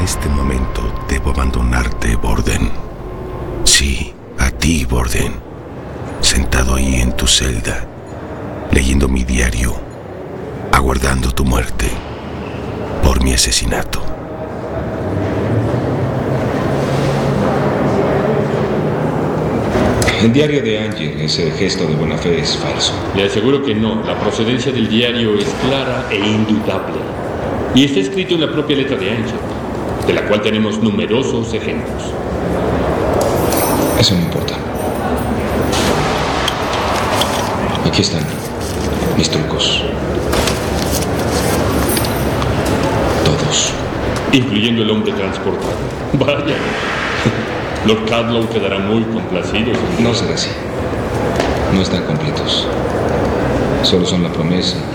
este momento debo abandonarte, Borden. Sí, a ti, Borden. Sentado ahí en tu celda, leyendo mi diario, aguardando tu muerte por mi asesinato. El diario de Ángel, ese gesto de buena fe, es falso. Le aseguro que no. La procedencia del diario es clara e indudable. Y está escrito en la propia letra de Ángel, de la cual tenemos numerosos ejemplos. Eso no importa. Aquí están mis trucos. Todos. Incluyendo el hombre transportado. Vaya. Lord Cadlow quedará muy complacido. No será así. No están completos. Solo son la promesa